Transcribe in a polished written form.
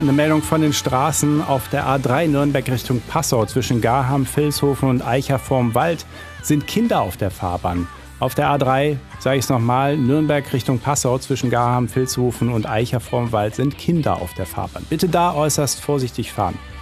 Eine Meldung von den Straßen auf der A3 Nürnberg Richtung Passau zwischen Garham, Vilshofen und Eicher vorm Wald sind Kinder auf der Fahrbahn. Auf der A3, sage ich es nochmal, Nürnberg Richtung Passau zwischen Garham, Vilshofen und Eicher vorm Wald sind Kinder auf der Fahrbahn. Bitte da äußerst vorsichtig fahren.